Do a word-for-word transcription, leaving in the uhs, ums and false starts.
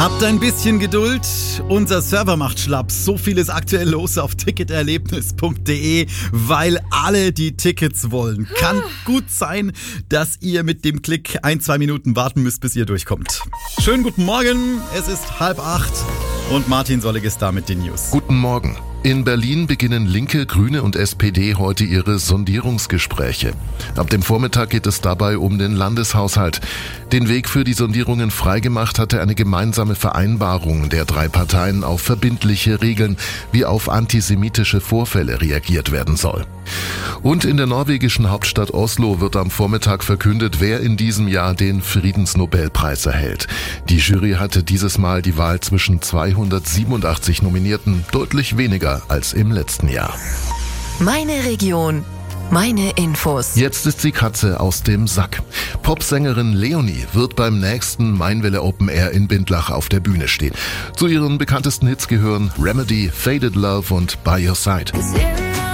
Habt ein bisschen Geduld, unser Server macht schlapp. So viel ist aktuell los auf ticketerlebnis punkt de, weil alle die Tickets wollen. Kann gut sein, dass ihr mit dem Klick ein, zwei Minuten warten müsst, bis ihr durchkommt. Schönen guten Morgen, es ist halb acht und Martin Sollig ist da mit den News. Guten Morgen. In Berlin beginnen Linke, Grüne und S P D heute ihre Sondierungsgespräche. Ab dem Vormittag geht es dabei um den Landeshaushalt. Den Weg für die Sondierungen freigemacht hatte eine gemeinsame Vereinbarung der drei Parteien auf verbindliche Regeln, wie auf antisemitische Vorfälle reagiert werden soll. Und in der norwegischen Hauptstadt Oslo wird am Vormittag verkündet, wer in diesem Jahr den Friedensnobelpreis erhält. Die Jury hatte dieses Mal die Wahl zwischen zweihundertsiebenundachtzig Nominierten, deutlich weniger als im letzten Jahr. Meine Region. Meine Infos. Jetzt ist die Katze aus dem Sack. Popsängerin Leonie wird beim nächsten Mainwelle Open Air in Bindlach auf der Bühne stehen. Zu ihren bekanntesten Hits gehören Remedy, Faded Love und By Your Side.